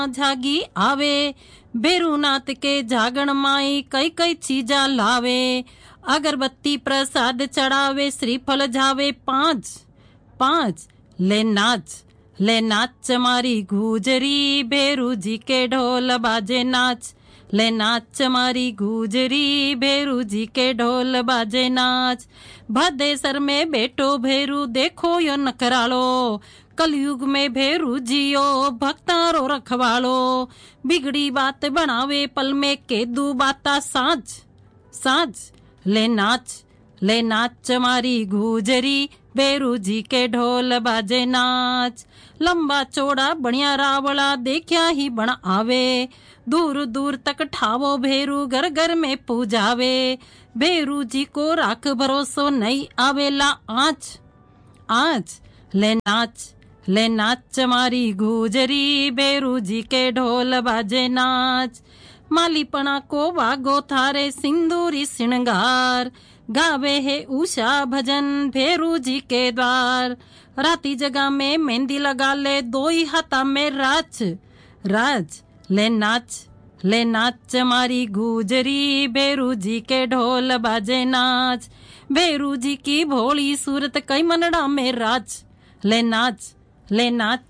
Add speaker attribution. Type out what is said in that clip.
Speaker 1: झागी आवे, भैरूनाथ के जागण माई कई कई चीजा लावे। अगरबत्ती प्रसाद चढ़ावे, श्रीफल जावे 5 5। ले नाच मारी गुजरी, भैरू जी के ढोल बाजे नाच। ले नाच मारी गुजरी, भैरू जी के ढोल बाजे नाच। भदेसर में बैठो भैरू, देखो यो नकरालो, कलयुग में भैरू जियो, भक्तारो रखवालो। बिगड़ी बात बनावे, पल में केदू बाता साज। ले नाच मारी गुजरी, भैरू जी के ढोल बाजे नाच। लंबा चौड़ा बढ़िया रावला, देखया ही बण आवे, दूर दूर तक ठावो भैरू, घर घर में पूजावे। भैरू जी को राख भरोसो, नहीं आवेला आज। ले नाच मारी गुजरी, भैरू जी के ढोल बाजे नाच। मालीपना को वागो थारे, सिंदूरी श्रृंगार, गावे है उषा भजन, भैरू जी के द्वार। राती जगह में मेहंदी लगा ले, दो ही हाथा में राज। ले नाच मारी गुजरी, भैरू जी के ढोल बाजे नाच। भैरू जी की भोली सूरत, कई मनड़ा में राज। ले नाच